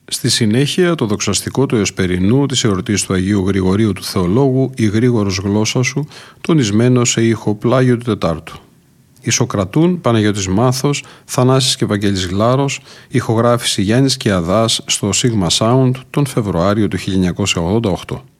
Στη συνέχεια, το δοξαστικό του Εωσπερινού της εορτής του Αγίου Γρηγορίου του Θεολόγου, η γρήγορος γλώσσα σου, τονισμένο σε ήχο πλάγιο του Τετάρτου. Ισοκρατούν Παναγιώτης Μάθος, Θανάσης και Βαγγέλης Γλάρος, ηχογράφηση Γιάννης Κιαδάς στο Sigma Sound τον Φεβρουάριο του 1988.